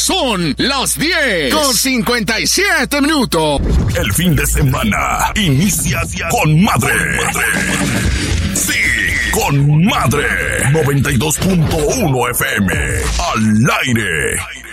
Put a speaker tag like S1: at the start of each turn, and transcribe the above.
S1: Son las 10:57.
S2: El fin de semana inicia con madre. Sí, con madre. 92.1 FM. Al aire.